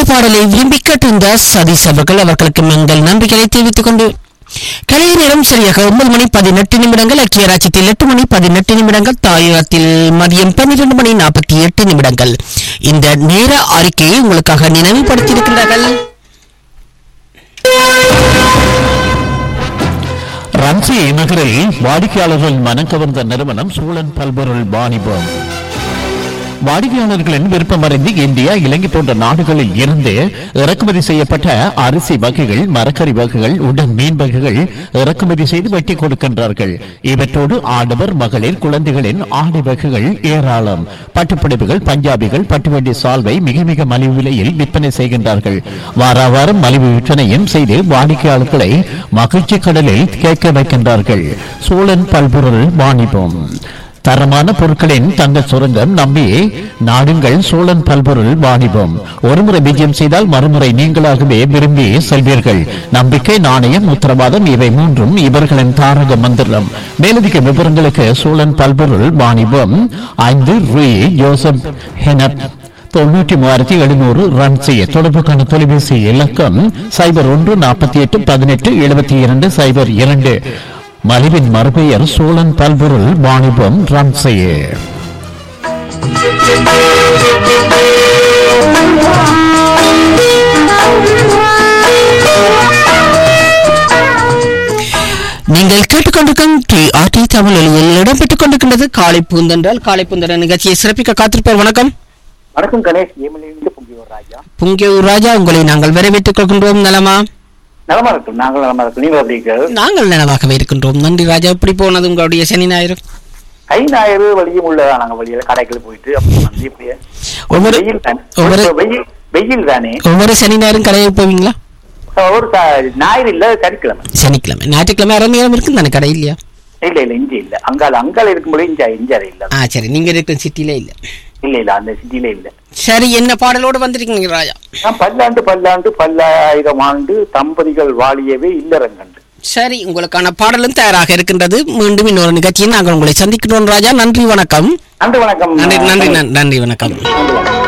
பாடலை விரும்பி கேட்டிருந்த சதீஷ் அவர்களுக்கு எங்கள் நன்றிகளை தெரிவித்துக் கொண்டு கலைய நேரம் சரியாக 9:18 ஐக்கிய ராஜ்யத்தில் 8:18 தாயகத்தில் மதியம் 12:48 இந்த நேர அறிக்கையை உங்களுக்காக நினைவுபடுத்தியிருக்கின்றார்கள். ரன்சி நகரில் வாடிக்கையாளர்கள் மனம் கவர்ந்த நிறுவனம் சூழன் பல்பொருள் வாணிபம். வாடிக்கையாளர்களின் விருப்பமறிந்து இந்தியா, இலங்கை போன்ற நாடுகளில் இருந்து இறக்குமதி செய்யப்பட்ட அரிசி வகைகள், மரக்கறி வகைகள், உடன் மீன் வகைகள் இறக்குமதி செய்து வெட்டி கொடுக்கின்றார்கள். இவற்றோடு ஆடவர், மகளிர், குழந்தைகளின் ஆடை வகைகள் ஏராளம். பட்டுப்புடவைகள், பஞ்சாபிகள், பட்டுவண்டி சால்வை மிக மிக மலிவு விலையில் விற்பனை செய்கின்றார்கள். வாரம் மலிவு விற்பனையும் செய்து வாடிக்கையாளர்களை மகிழ்ச்சி கடலில் கேட்க வைக்கின்றார்கள். சூழன் பல்பொருள் வாணிபம். தரமான பொருட்களின் தங்கள் சுரங்கம் நம்பி நாடுங்கள் சோழன் பல்பொருள் வாணிபம். ஒருமுறை விஜயம் செய்தால் மறுமுறை நீங்களாகவே விரும்பி செல்வீர்கள். நம்பிக்கை, நாணயம், உத்தரவாதம் இவை மூன்றும் இவர்களின் தாரக மந்திரம். மேலதிக விவரங்களுக்கு சோழன் பல்பொருள் வாணிபம் 5 ரூ. ஜோசப் ஹெனப் 93,700 ரன் செய்ய தொடர்புக்கான தொலைபேசி இலக்கம் 0148187202. மலிவின் மறுபெயர் சோழன் பல்பொருள் வாணிபம் ரன் செய்ய. நீங்கள் கேட்டுக்கொண்டிருக்கும் ஆர்டி தமிழ் ஒலியில் இடம்பெற்றுக் கொண்டிருக்கின்றது காலை பூந்தென்றால். காலை பூந்தென்ற நிகழ்ச்சியை சிறப்பிக்க காத்திருப்பார். வணக்கம். வணக்கம் கணேஷ். புங்கியூர் ராஜா, உங்களை நாங்கள் வரவேற்றுக் கொள்கின்றோம். நலமா? நலமா இருக்கும். நாங்கள் நலமா இருக்கும். நீங்கள் எப்படி இருக்கிறீர்கள்? நாங்கள் நலமாகவே இருக்கின்றோம். நன்றி ராஜா. எப்படி போனது உங்களுடைய சனி ஞாயிறு? கை ஞாயிறு வழியும் உள்ளதா? நாங்கள் வழியில கடைகள் போயிட்டு வெயில் தானே. ஒவ்வொரு சனி ஞாயிறும் கடையில் போவீங்களா? ஒரு ஞாயிறு இல்ல, சனிக்கிழமை. ஞாயிற்றுக்கிழமை அரை நேரம் இருக்கு தானே கடை இல்லையா? இல்ல இஞ்சி இல்ல. அங்கால இருக்கும்போது இஞ்சி இல்ல. சரி, நீங்க இருக்கிற சிட்டில இல்ல. இல்ல அந்த சிட்டில இல்ல. சரி, என்ன பாடலோடு வந்திருக்கீங்க ராஜா? பல்லாண்டு பல்லாயிரம் ஆண்டு தம்பதிகள் வாழியவே இல்லறங்கண்டு. சரி, உங்களுக்கான பாடலும் தயாராக இருக்கின்றது. மீண்டும் இன்னொரு நிகழ்ச்சியில் நாங்கள் உங்களை சந்திக்கிறோம் ராஜா. நன்றி, வணக்கம். நன்றி, வணக்கம். நன்றி, வணக்கம்.